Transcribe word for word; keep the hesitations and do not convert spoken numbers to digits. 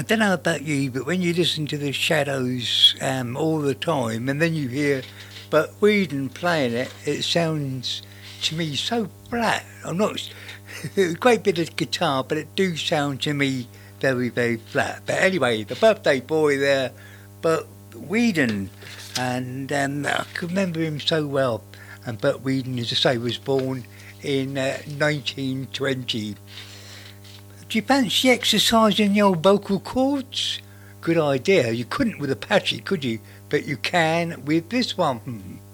don't know about you, but when you listen to the Shadows um, all the time, and then you hear Bert Weedon playing it, it sounds to me so flat. I'm not a great bit of guitar, but it do sound to me very, very flat. But anyway, the birthday boy there, Bert Weedon, and um, I can remember him so well. And Bert Weedon, as I say, was born in uh, nineteen twenty. Do you fancy exercising your vocal cords? Good idea. You couldn't with Apache, could you? But you can with this one.